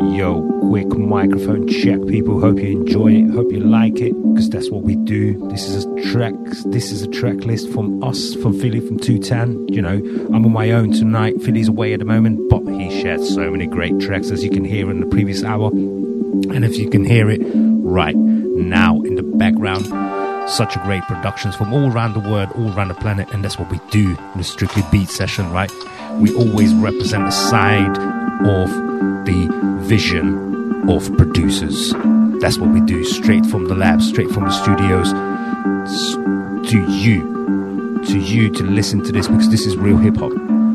Yo, quick microphone check, people. Hope you enjoy it, hope you like it, because that's what we do. This is a track list from us, from Philly, from 210. You know, I'm on my own tonight. Philly's away at the moment, but he shared so many great tracks, as you can hear in the previous hour. And if you can hear it right now in the background, such a great productions from all around the world, all around the planet. And that's what we do in the Strictly Beat session, right? We always represent the side of the vision of producers. That's what we do, straight from the lab, straight from the studios, to you to listen to this, because this is real hip-hop.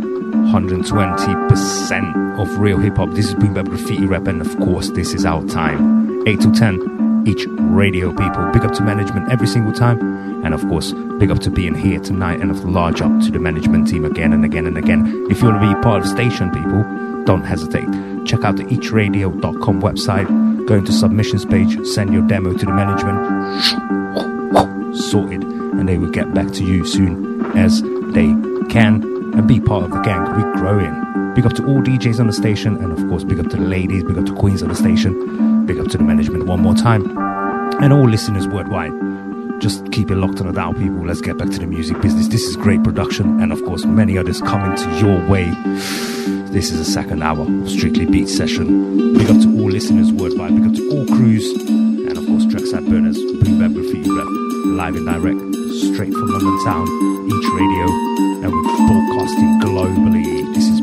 120% of real hip-hop. This is Boom Bap Graffiti Rap, and of course this is our time, 8 to 10 each radio, people. Big up to management every single time, and of course big up to being here tonight, and of large up to the management team again and again and again. If you want to be part of the station, people, don't hesitate. Check out the eachradio.com website, go into submissions page, send your demo to the management, sorted, and they will get back to you soon as they can, and be part of the gang. We're growing. Big up to all DJs on the station, and of course big up to the ladies, big up to queens on the station, big up to the management one more time, and all listeners worldwide. Just keep it locked on the dial, people. Let's get back to the music business. This is great production, and of course many others coming to your way. This is the second hour of Strictly Beat session. Big up to all listeners worldwide, big up to all crews, and of course Trackside Burners, Boom Bap Graffiti Rap, live and direct, straight from London town, each radio, and we're broadcasting globally. This